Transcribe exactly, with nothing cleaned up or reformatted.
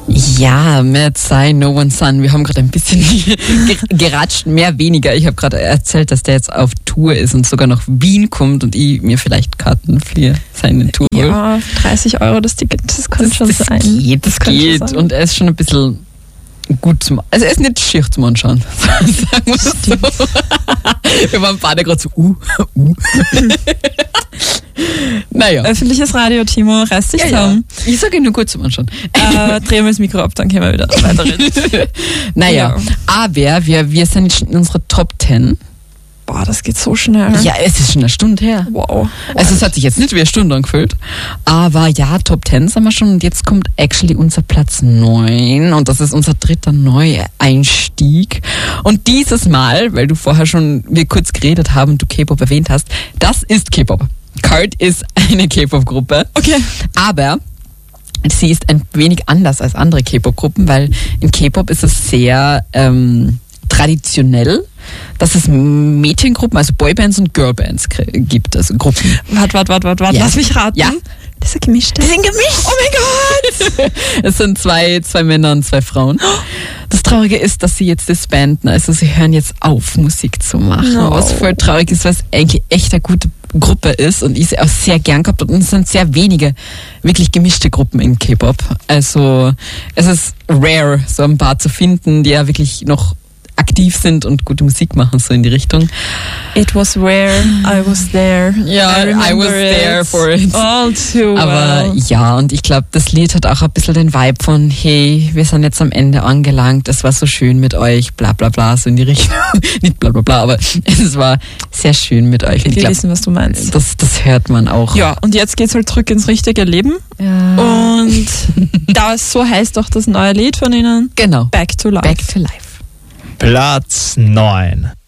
Ja, Mad Sci, No One Sun. Wir haben gerade ein bisschen geratscht, mehr, weniger. Ich habe gerade erzählt, dass der jetzt auf Tour ist und sogar nach Wien kommt und ich mir vielleicht Karten für seine Tour hole. Ja, dreißig Euro das Ticket, das kann das, schon das sein. Geht, das, das geht. Sein. Und er ist schon ein bisschen gut zum, also er ist nicht schier zum Anschauen, sagen wir das so. Wir waren beide gerade so, uh, uh. Naja. Öffentliches Radio, Timo, reiß dich ja, zusammen. Ja. Ich sage nur gut zum Anschauen. Äh, drehen wir das Mikro ab, dann können wir wieder weiterreden. Naja, ja. aber wir, wir sind jetzt in unserer Top Ten. Boah, das geht so schnell. Ja, es ist schon eine Stunde her. Wow. Also es hat sich jetzt nicht wie eine Stunde angefühlt. Aber ja, Top Ten sind wir schon. Und jetzt kommt actually unser Platz neun. Und das ist unser dritter Neueinstieg. Und dieses Mal, weil du vorher schon, wir kurz geredet haben und du K-Pop erwähnt hast, das ist K-Pop. Cult ist eine K-Pop-Gruppe. Okay. Aber sie ist ein wenig anders als andere K-Pop-Gruppen, weil in K-Pop ist es sehr ähm, traditionell, dass es Mädchengruppen, also Boybands und Girlbands gibt, also Gruppen. Warte, warte, warte, warte, ja. lass mich raten. Ja. Das ist gemischt. Die sind gemischt. Oh mein Gott. Es sind zwei, zwei Männer und zwei Frauen. Das Traurige ist, dass sie jetzt disbanden, also sie hören jetzt auf, Musik zu machen. No. Was voll traurig ist, weil es eigentlich echt eine gute Gruppe ist und ich sie auch sehr gern gehabt habe. Und es sind sehr wenige wirklich gemischte Gruppen in K-Pop. Also es ist rare, so ein paar zu finden, die ja wirklich noch aktiv sind und gute Musik machen, so in die Richtung. It was rare, I was there. Ja, I, I was it. there for it. All too Aber well. ja, und ich glaube, das Lied hat auch ein bisschen den Vibe von, hey, wir sind jetzt am Ende angelangt, es war so schön mit euch, bla bla bla, so in die Richtung. Nicht bla bla bla, aber es war sehr schön mit euch. Wir ich glaub, wissen, was du meinst. Das, das hört man auch. Ja, und jetzt geht's halt zurück ins richtige Leben. Ja. Und das, so heißt auch das neue Lied von ihnen. Genau. Back to Life. Back to Life. Platz neun.